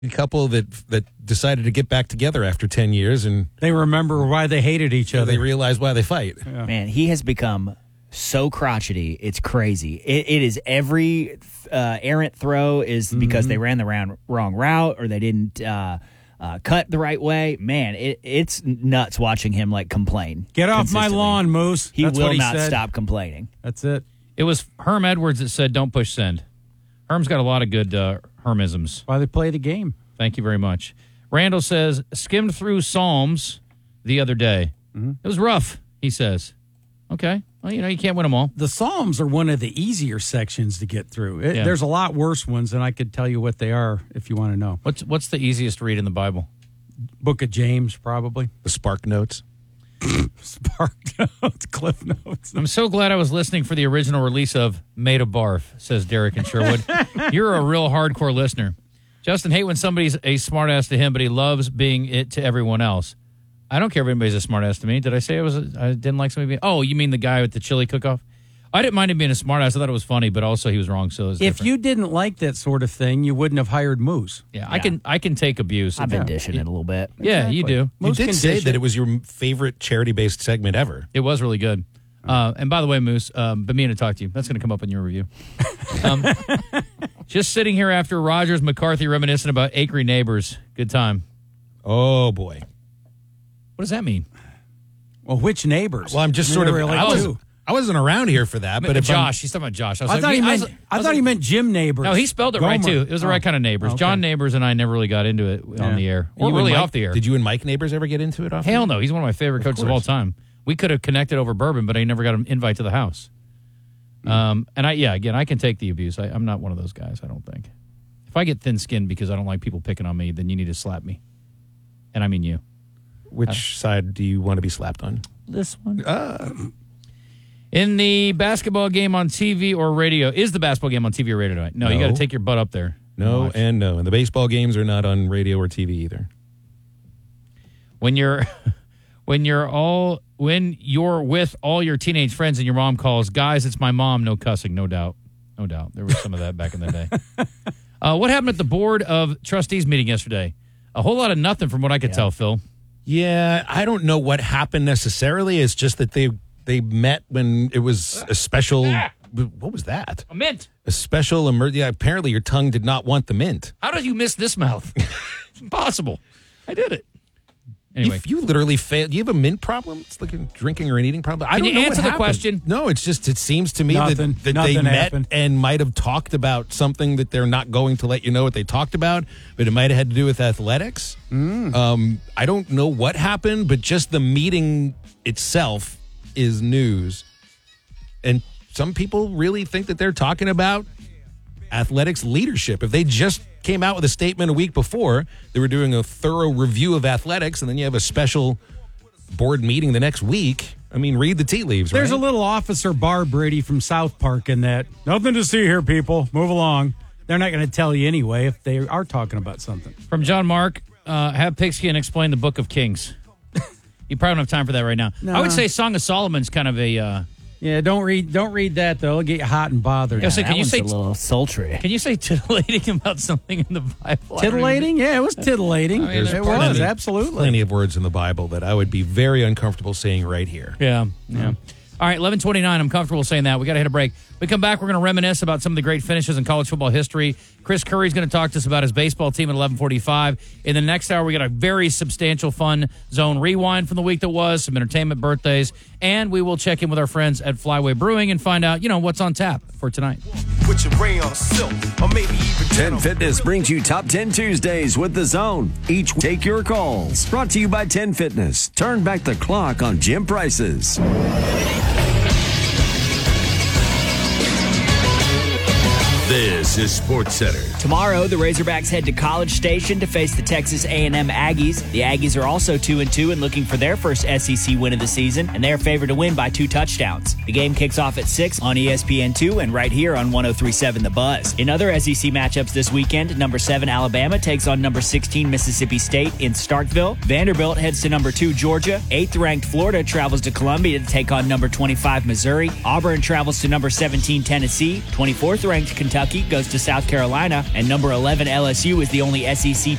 A couple that decided to get back together after 10 years, and they remember why they hated each other. They realize why they fight. Yeah. Man, he has become so crotchety. It's crazy. It is every errant throw is because they ran the wrong route or they didn't cut the right way. Man, it's nuts watching him complain. Get off my lawn, Moose. That's will not stop complaining. That's it. It was Herm Edwards that said, "Don't push send." Herm's got a lot of good Hermisms. Why they play the game. Thank you very much. Randall says, skimmed through Psalms the other day. It was rough, he says. Okay. Well, you can't win them all. The Psalms are one of the easier sections to get through. There's a lot worse ones, and I could tell you what they are if you want to know. What's the easiest read in the Bible? Book of James, probably. The Spark Notes. Spark Notes, Cliff Notes. I'm so glad I was listening for the original release of Made a Barf, says Derek in Sherwood. You're a real hardcore listener. Justin hate when somebody's a smartass to him, but he loves being it to everyone else. I don't care if anybody's a smartass to me. Did I say I didn't like somebody being... Oh, you mean the guy with the chili cook-off? I didn't mind him being a smartass. I thought it was funny, but also he was wrong, so it was If different. you didn't like that sort of thing, you wouldn't have hired Moose. Yeah, I can take abuse. I've been dishing it a little bit. Yeah, you do. You did say that it was your favorite charity-based segment ever. It was really good. And by the way, Moose, been meaning to talk to you. That's going to come up in your review. Just sitting here after Rogers McCarthy reminiscing about acre neighbors. Good time. Oh, boy. What does that mean? Well, which neighbors? Well, I'm just sort of... I wasn't around here for that, but Josh, he's talking about Josh. I thought he meant Jim Neighbors. No, he spelled it right, too. It was the right kind of neighbors. Okay. John Neighbors and I never really got into it on the air. Or really off the air. Did you and Mike Neighbors ever get into it off Hell no. He's one of my favorite coaches of all time. We could have connected over bourbon, but I never got an invite to the house. And I can take the abuse. I'm not one of those guys, I don't think. If I get thin-skinned because I don't like people picking on me, then you need to slap me. And I mean you. Which side do you want to be slapped on? This one. In the basketball game on TV or radio, is the basketball game on TV or radio tonight? No, you got to take your butt up there. No and no. And the baseball games are not on radio or TV either. When you're with all your teenage friends and your mom calls, guys, it's my mom, no cussing, no doubt. No doubt. There was some of that back in the day. What happened at the Board of Trustees meeting yesterday? A whole lot of nothing from what I could tell, Phil. Yeah, I don't know what happened necessarily. It's just that they met when it was a special... What was that? A mint. A special emergency. Yeah, apparently your tongue did not want the mint. How did you miss this mouth? It's impossible. I did it. Anyway. You literally failed. Do you have a mint problem? It's like a drinking or an eating problem. I Can don't you know answer what the happened. question? No, it's just, it seems to me that they met happened. and might have talked about something that they're not going to let you know what they talked about, but it might have had to do with athletics. I don't know what happened, but just the meeting itself is news. And some people really think that they're talking about athletics leadership. If they just came out with a statement a week before, they were doing a thorough review of athletics, and then you have a special board meeting the next week. I mean, read the tea leaves, There's right? a little Officer Bar Brady from South Park in that. Nothing to see here, people. Move along. They're not going to tell you anyway if they are talking about something. From John Mark, have Pigskin explain the Book of Kings. You probably don't have time for that right now. No. I would say Song of Solomon's kind of a... Yeah, don't read that, though. It'll get you hot and bothered. Yeah, so That can you one's say a little sultry. Can you say titillating about something in the Bible? Titillating? Yeah, it was titillating. I mean, it was, absolutely. Plenty of words in the Bible that I would be very uncomfortable saying right here. Yeah. All right, 11:29. I'm comfortable saying that. We got to hit a break. We come back. We're going to reminisce about some of the great finishes in college football history. Chris Curry's going to talk to us about his baseball team at 11:45. In the next hour, we got a very substantial fun zone rewind from the week that was, some entertainment birthdays, and we will check in with our friends at Flyway Brewing and find out, what's on tap for tonight. Put your rayon silk, or maybe even 10 Fitness brings you Top 10 Tuesdays with The Zone. Each week, take your calls. Brought to you by 10 Fitness. Turn back the clock on gym prices. This is SportsCenter. Tomorrow, the Razorbacks head to College Station to face the Texas A&M Aggies. The Aggies are also 2-2 and looking for their first SEC win of the season, and they are favored to win by 2 touchdowns. The game kicks off at 6 on ESPN2 and right here on 103.7 The Buzz. In other SEC matchups this weekend, number 7 Alabama takes on number 16 Mississippi State in Starkville. Vanderbilt heads to number 2 Georgia. 8th-ranked Florida travels to Columbia to take on number 25 Missouri. Auburn travels to number 17 Tennessee. 24th-ranked Kentucky goes goes to South Carolina, and number 11 LSU is the only SEC